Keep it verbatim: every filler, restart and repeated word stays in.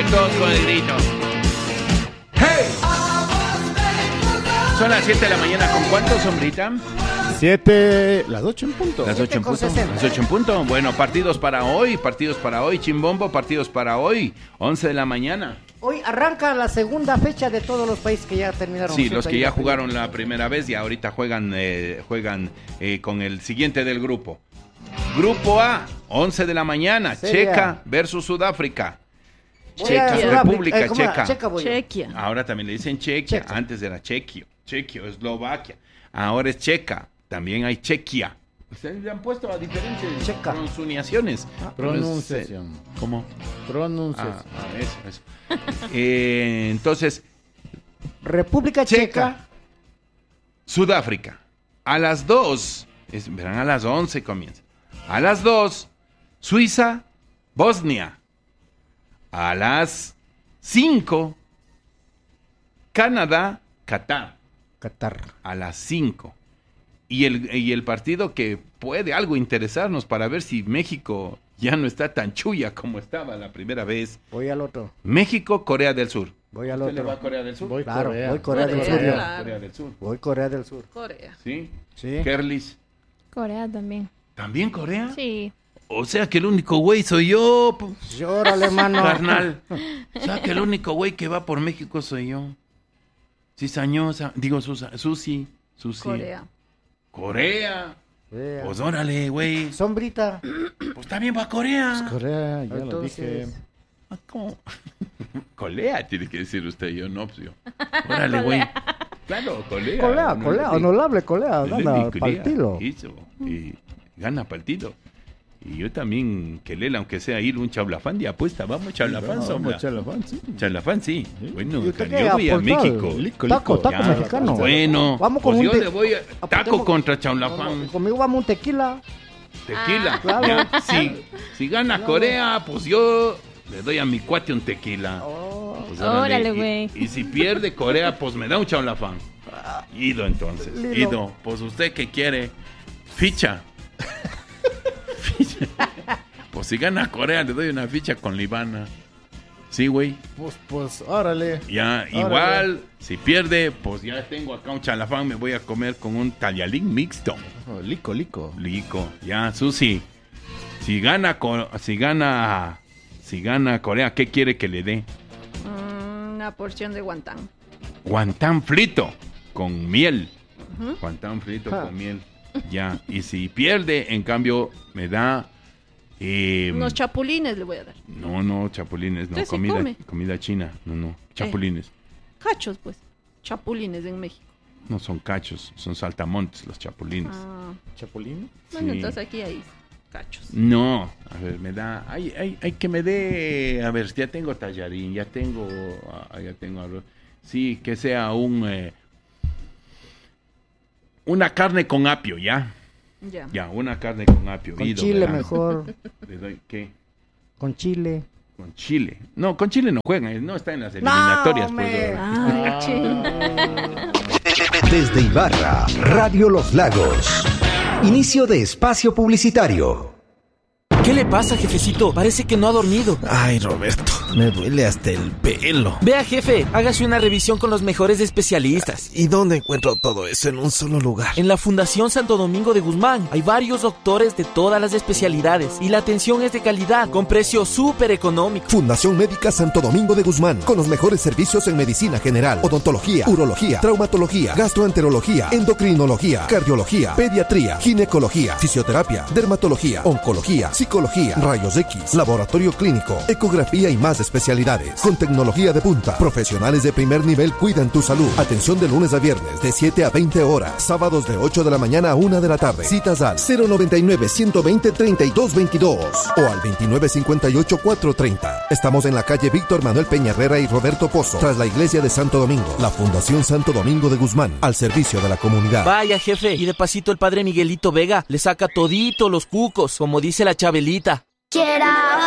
todos con el grito. ¡Hey! Son las siete de la mañana. ¿Con cuánto, Sombrita? siete, las ocho en punto. Las ocho en punto. Las ocho en punto. Bueno, partidos para hoy, partidos para hoy, Chimbombo, partidos para hoy, once de la mañana. Hoy arranca la segunda fecha de todos los países que ya terminaron. Sí, los que ya jugaron la primera vez y ahorita juegan eh, juegan eh, con el siguiente del grupo. Grupo A, once de la mañana, Sería. Checa versus Sudáfrica. Checa, República eh, Checa. Checa Chequia. Ahora también le dicen Chequia, Chequia. Antes era Chequio, Chequio, Eslovaquia. Ahora es Checa, también hay Chequia. Ustedes le han puesto a diferentes Checa. pronunciaciones. Ah, pronunciación. ¿Cómo? Pronunciación. Ah, eso, eso. eh, entonces, República Checa, Checa, Sudáfrica. A las dos, es, verán, a las once comienza. A las dos, Suiza, Bosnia. A las cinco, Canadá, Qatar. Qatar. A las cinco. Y el, y el partido que puede algo interesarnos para ver si México ya no está tan chulla como estaba la primera vez. Voy al otro. México, Corea del Sur. Voy al otro. ¿Usted le va a Corea del Sur? Voy claro, Corea. voy Corea, Corea del Sur. Claro. Corea del Sur. Voy Corea del Sur. Corea. ¿Sí? Sí. Kerlis. Corea también. ¿También Corea? Sí. O sea que el único güey soy yo. Llórale, mano. Carnal. O sea que el único güey que va por México soy yo. Cizañosa. Digo, Susa, Susi. Susi. Corea. Corea. Yeah. Pues órale, güey. Sombrita. Pues también va a Corea. Pues Corea, ya Entonces... lo dije. Ah, ¿cómo? Colea tiene que decir usted, yo no, pues yo. Órale, güey. Claro, colea. Colea, no, colea, no, honorable colea, no, gana no, para el tiro. Eso, y gana para el tiro. Y yo también, que Lela, aunque sea ir un chablafán de apuesta, vamos, chablafán, Sí, sombra. vamos, chablafán, sí. Chablafán, sí. Sí. Bueno, ¿Y usted yo qué voy a aportar? México. Lico, Taco, lico. taco Ya, mexicano. Bueno, Vamos con pues un yo te- le voy a taco apostemos- contra chablafán. Conmigo vamos un tequila. Tequila. claro. Ya, si, si gana Claro. Corea, pues yo le doy a mi cuate un tequila. Oh. Pues Órale, y- güey. Y, si pierde Corea, pues me da un chablafán. Ido entonces. Lilo. Ido. Pues usted que quiere, ficha. Ficha. Pues si gana Corea, le doy una ficha con Libana. Sí, güey. Pues, pues, órale. Ya, Órale. igual, si pierde, pues ya tengo acá un chalafán, me voy a comer con un tallalín mixto. Oh, lico, lico. Lico, ya, Susi. Si gana, Co- si gana, si gana Corea, ¿qué quiere que le dé? Mm, una porción de guantán. Guantán frito con miel. Ujú. Guantán frito Ja. con miel. Ya, y si pierde, en cambio, me da... eh, Unos chapulines le voy a dar. no, no, chapulines, no, Usted sí comida, come. comida china, no, no, chapulines. Cachos, pues. Chapulines en México. No son cachos, son saltamontes los chapulines. Ah, ¿Chapulín? bueno, Sí. entonces aquí hay cachos. No, a ver, me da, hay, hay, hay que me dé, a ver, ya tengo tallarín, ya tengo, ah, ya tengo arroz. Sí, que sea un, eh, una carne con apio, ¿ya? Ya. Ya, una carne con apio. Con Ido, chile verán. mejor. Le doy, ¿qué? Con chile. Con chile. No, con chile no juegan, eh, no está en las eliminatorias. No, pues, hombre. ahora. Ay, che. Desde Ibarra, Radio Los Lagos. Inicio de espacio publicitario. ¿Qué le pasa, jefecito? Parece que no ha dormido. Ay, Roberto, me duele hasta el pelo. Vea, jefe, hágase una revisión con los mejores especialistas. ¿Y dónde encuentro todo eso en un solo lugar? En la Fundación Santo Domingo de Guzmán hay varios doctores de todas las especialidades y la atención es de calidad, con precio súper económico. Fundación Médica Santo Domingo de Guzmán, con los mejores servicios en medicina general, odontología, urología, traumatología, gastroenterología, endocrinología, cardiología, pediatría, ginecología, fisioterapia, dermatología, oncología, psicología, rayos X, laboratorio clínico, ecografía y más especialidades. Con tecnología de punta, profesionales de primer nivel cuidan tu salud. Atención de lunes a viernes de siete a veinte horas, sábados de ocho de la mañana a una de la tarde. Citas al cero noventa y nueve, ciento veinte, treinta y dos veintidós o al veintinueve cincuenta y ocho, cuatrocientos treinta. Estamos en la calle Víctor Manuel Peña Herrera y Roberto Pozo, tras la iglesia de Santo Domingo. La Fundación Santo Domingo de Guzmán, al servicio de la comunidad. Vaya, jefe, y de pasito el padre Miguelito Vega le saca todito los cucos, como dice la Chabelita. Quiero